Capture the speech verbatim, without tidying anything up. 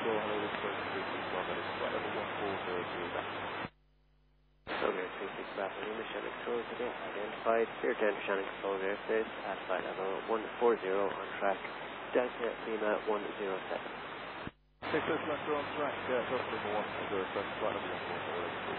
hello, this is three six one, that is flight level one four zero zero back. Soviet three six Bravo Lima, Shannon Control today, identified, clear to enter Shannon Control airspace at flight level one four zero on track, Delta Lima one zero seven. six six Lima on track, uh, Delta Lima one zero seven, flight level one four zero.